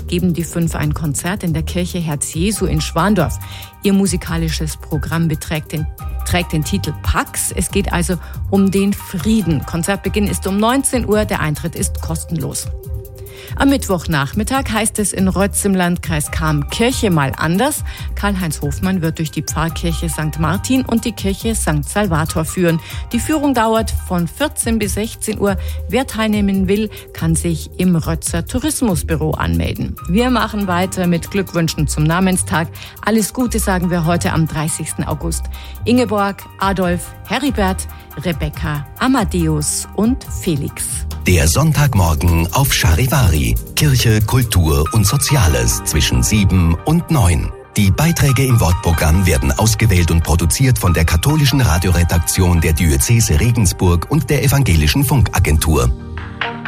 geben die 5 ein Konzert in der Kirche Herz Jesu in Schwandorf. Ihr musikalisches Programm trägt den Titel Pax. Es geht also um den Frieden. Konzertbeginn ist um 19 Uhr, der Eintritt ist kostenlos. Am Mittwochnachmittag heißt es in Rötz im Landkreis Cham Kirche mal anders. Karl-Heinz Hofmann wird durch die Pfarrkirche St. Martin und die Kirche St. Salvator führen. Die Führung dauert von 14 bis 16 Uhr. Wer teilnehmen will, kann sich im Rötzer Tourismusbüro anmelden. Wir machen weiter mit Glückwünschen zum Namenstag. Alles Gute sagen wir heute am 30. August. Ingeborg, Adolf, Heribert, Rebecca, Amadeus und Felix. Der Sonntagmorgen auf Charivari. Kirche, Kultur und Soziales zwischen 7 und 9. Die Beiträge im Wortprogramm werden ausgewählt und produziert von der katholischen Radioredaktion der Diözese Regensburg und der Evangelischen Funkagentur.